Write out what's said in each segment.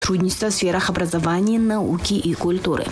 сотрудничества в сферах образования, науки и культуры.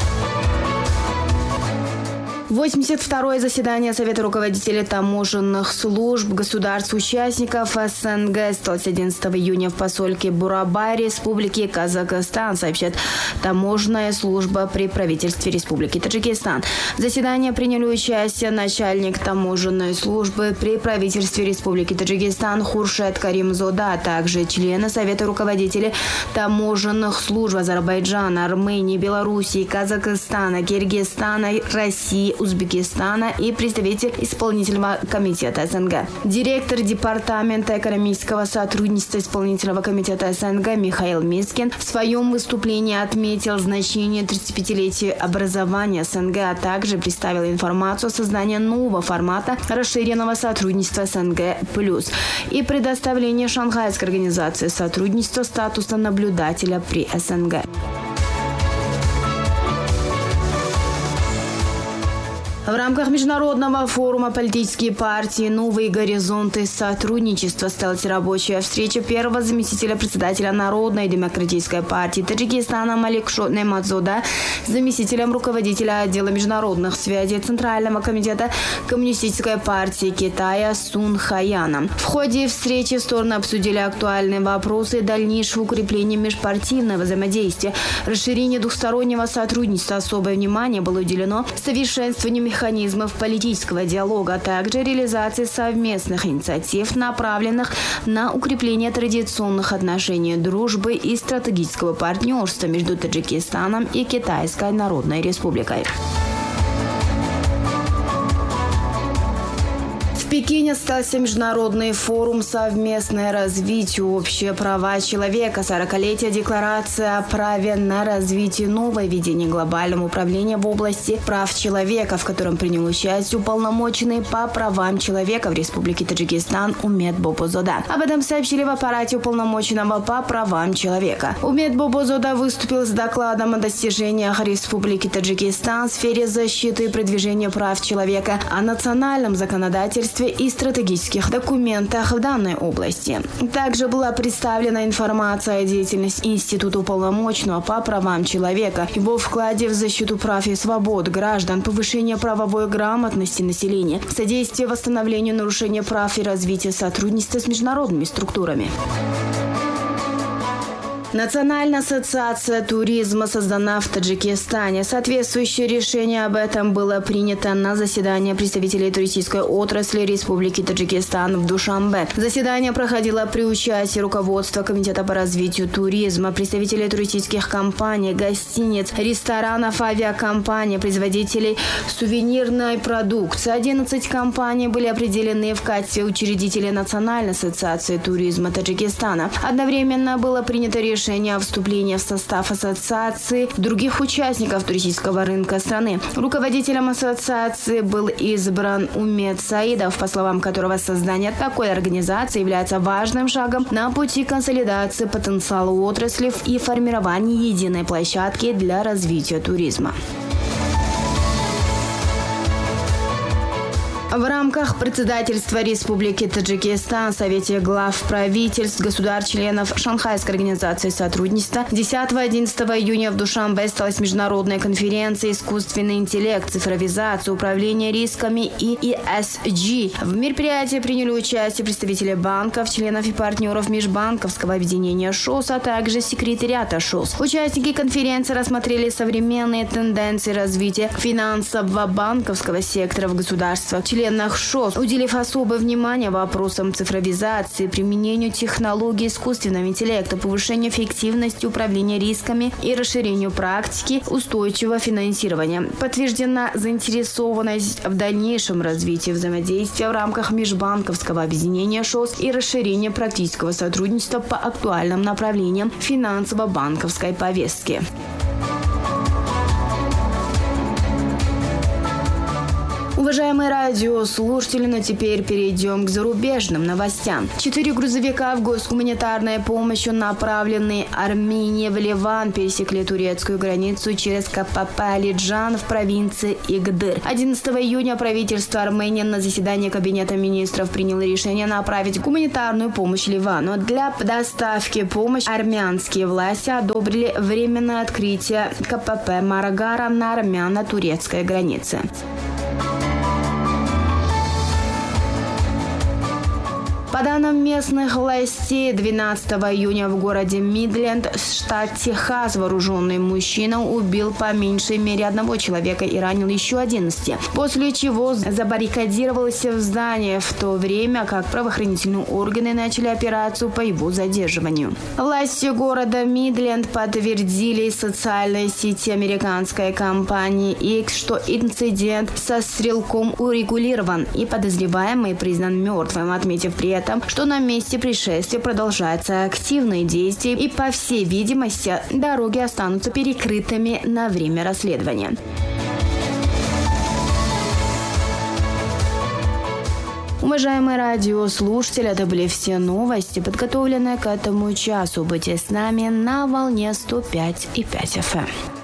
82-е заседание Совета руководителей таможенных служб государств-участников СНГ состоялось 11 июня в посольке Бурабай Республики Казахстан, сообщает таможенная служба при правительстве Республики Таджикистан. В заседании приняли участие начальник таможенной службы при правительстве Республики Таджикистан Хуршед Каримзода, а также члены Совета руководителей таможенных служб Азербайджана, Армении, Белоруссии, Казахстана, Киргизстана, России, Узбекистана и представитель исполнительного комитета СНГ. Директор департамента экономического сотрудничества исполнительного комитета СНГ Михаил Мискин в своем выступлении отметил значение 35-летия образования СНГ, а также представил информацию о создании нового формата расширенного сотрудничества СНГ+, и предоставление Шанхайской организации сотрудничества статуса наблюдателя при СНГ. В рамках международного форума «Политические партии. Новые горизонты сотрудничества» состоялась рабочая встреча первого заместителя председателя Народной демократической партии Таджикистана Маликшо Немадзода с заместителем руководителя отдела международных связей Центрального комитета Коммунистической партии Китая Сун Хаяном. В ходе встречи стороны обсудили актуальные вопросы дальнейшего укрепления межпартийного взаимодействия, расширения двухстороннего сотрудничества. Особое внимание было уделено совершенствованию механизмов политического диалога, а также реализации совместных инициатив, направленных на укрепление традиционных отношений дружбы и стратегического партнерства между Таджикистаном и Китайской Народной Республикой. В Пекине состоялся международный форум «Совместное развитие. Общие права человека. 40-летие Декларации о праве на развитие. Новое видение глобального управления в области прав человека», в котором принял участие уполномоченный по правам человека в Республике Таджикистан Умет Бобозода. Об этом сообщили в аппарате уполномоченного по правам человека. Умет Бобозода выступил с докладом о достижениях Республики Таджикистан в сфере защиты и продвижения прав человека, о национальном законодательстве и стратегических документах в данной области. Также была представлена информация о деятельности Института уполномоченного по правам человека, его вкладе в защиту прав и свобод граждан, повышение правовой грамотности населения, содействие восстановлению нарушения прав и развития сотрудничества с международными структурами. Национальная ассоциация туризма создана в Таджикистане. Соответствующее решение об этом было принято на заседании представителей туристической отрасли Республики Таджикистан в Душанбе. Заседание проходило при участии руководства Комитета по развитию туризма, представителей туристических компаний, гостиниц, ресторанов, авиакомпаний, производителей сувенирной продукции. 11 компаний были определены в качестве учредителей Национальной ассоциации туризма Таджикистана. Одновременно было принято решение о вступлении в состав ассоциации других участников туристического рынка страны. Руководителем ассоциации был избран Умет Саидов, по словам которого создание такой организации является важным шагом на пути консолидации потенциала отрасли и формирования единой площадки для развития туризма. В рамках председательства Республики Таджикистан в Совете глав правительств государств-членов Шанхайской организации сотрудничества 10-11 июня в Душанбе состоялась международная конференция «Искусственный интеллект, цифровизация, управление рисками и ESG». В мероприятии приняли участие представители банков, членов и партнеров межбанковского объединения ШОС, а также секретариата ШОС. Участники конференции рассмотрели современные тенденции развития финансового банковского сектора в государствах, членах ШОС, уделив особое внимание вопросам цифровизации, применению технологий искусственного интеллекта, повышению эффективности управления рисками и расширению практики устойчивого финансирования. Подтверждена заинтересованность в дальнейшем развитии взаимодействия в рамках межбанковского объединения ШОС и расширения практического сотрудничества по актуальным направлениям финансово-банковской повестки. Уважаемые радиослушатели, но теперь перейдем к зарубежным новостям. 4 грузовика в госгуманитарной помощи, направленные Армении в Ливан, пересекли турецкую границу через КПП Алиджан в провинции Игдыр. 11 июня правительство Армении на заседании Кабинета министров приняло решение направить гуманитарную помощь Ливану. Для доставки помощи армянские власти одобрили временное открытие КПП Марагара на армяно-турецкой границе. По данным местных властей, 12 июня в городе Мидленд, штат Техас, вооруженный мужчина убил по меньшей мере 1 человека и ранил еще 11, после чего забаррикадировался в здании, в то время как правоохранительные органы начали операцию по его задерживанию. Власти города Мидленд подтвердили в социальной сети американской компании X, что инцидент со стрелком урегулирован и подозреваемый признан мертвым, отметив при этом, что на месте происшествия продолжаются активные действия и, по всей видимости, дороги останутся перекрытыми на время расследования. Уважаемые радиослушатели, это были все новости, подготовленные к этому часу. Будьте с нами на волне 105,5 FM.